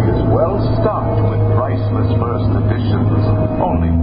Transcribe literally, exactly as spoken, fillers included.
is well stocked with priceless first editions, only